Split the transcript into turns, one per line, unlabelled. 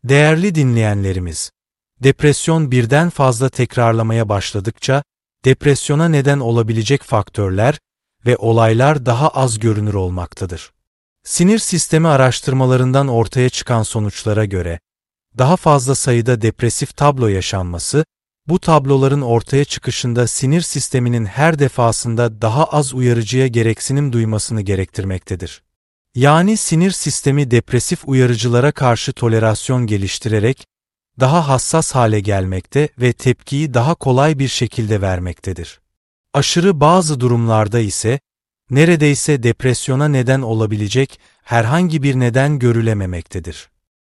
Değerli dinleyenlerimiz, depresyon birden fazla tekrarlamaya başladıkça, depresyona neden olabilecek faktörler ve olaylar daha az görünür olmaktadır. Sinir sistemi araştırmalarından ortaya çıkan sonuçlara göre, daha fazla sayıda depresif tablo yaşanması, bu tabloların ortaya çıkışında sinir sisteminin her defasında daha az uyarıcıya gereksinim duymasını gerektirmektedir. Yani sinir sistemi depresif uyarıcılara karşı tolerasyon geliştirerek, daha hassas hale gelmekte ve tepkiyi daha kolay bir şekilde vermektedir. Aşırı bazı durumlarda ise, neredeyse depresyona neden olabilecek herhangi bir neden görülememektedir.